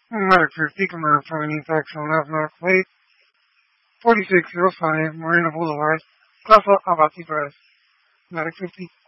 Medic 50, Commander for Manufacturing North Plate, 4605, Marina Boulevard, Plaza Abati Press. Medic 50.